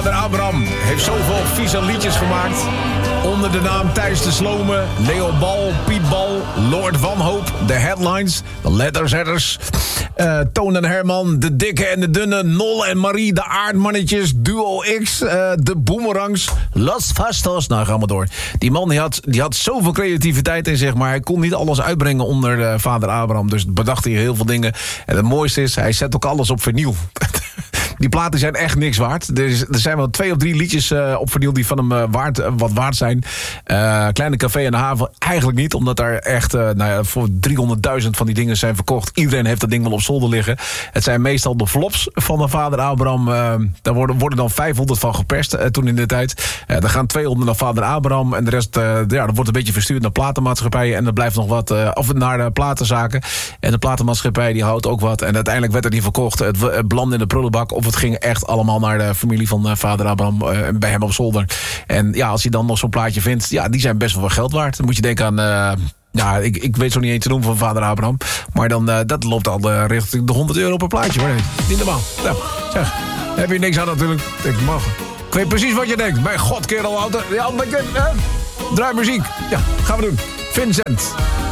Vader Abraham heeft zoveel vieze liedjes gemaakt. Onder de naam Thijs de Slome, Leo Bal, Piet Bal, Lord Wanhoop, de Headlines, de Letterzetters, Toon en Herman, de Dikke en de Dunne, Nol en Marie, de Aardmannetjes, Duo X, de Boomerangs, Los Fastos. Nou, gaan we door. Die man die had zoveel creativiteit in zich, maar hij kon niet alles uitbrengen onder Vader Abraham. Dus bedacht hij heel veel dingen. En het mooiste is, hij zet ook alles op vinyl. Die platen zijn echt niks waard. Er zijn wel 2 of 3 liedjes op vinyl die van hem wat waard zijn. Kleine Café en de Haven eigenlijk niet. Omdat daar echt voor 300.000 van die dingen zijn verkocht. Iedereen heeft dat ding wel op zolder liggen. Het zijn meestal de flops van de Vader Abraham. Daar worden dan 500 van geperst toen in de tijd. Er gaan 200 naar Vader Abraham. En de rest dat wordt een beetje verstuurd naar platenmaatschappijen. En er blijft nog wat of naar de platenzaken. En de platenmaatschappij die houdt ook wat. En uiteindelijk werd het niet verkocht. Het belandde in de prullenbak. Of het ging echt allemaal naar de familie van Vader Abraham. Bij hem op zolder. En ja, als je dan nog zo'n plaatje vindt. Ja, die zijn best wel wat geld waard. Dan moet je denken aan... Ja, ik weet zo niet eens te noemen van Vader Abraham. Maar dan, dat loopt al richting de €100 per plaatje. Hoor. Niet normaal. Ja, zeg, heb je niks aan natuurlijk. Ik mag. Ik weet precies wat je denkt. Mijn god, kerel, auto. Ja, draai muziek. Ja, gaan we doen. Vincent.